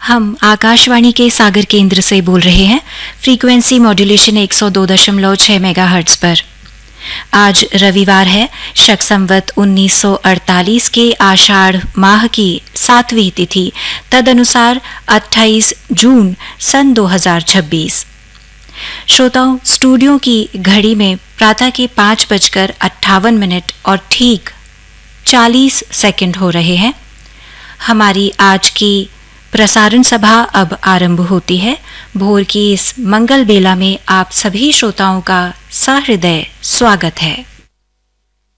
हम आकाशवाणी के सागर केंद्र से बोल रहे हैं। फ्रीक्वेंसी मॉड्यूलेशन 102.6 मेगाहर्ट्ज पर। आज रविवार है, शक संवत 1948 के आषाढ़ माह की 7वीं तिथि, तदनुसार 28 जून सन 2026। श्रोताओं, स्टूडियो की घड़ी में प्रातः के 5:58 और ठीक 40 सेकंड हो रहे हैं। हमारी आज की प्रसारण सभा अब आरंभ होती है। भोर की इस मंगल बेला में आप सभी श्रोताओं का सहृदय स्वागत है।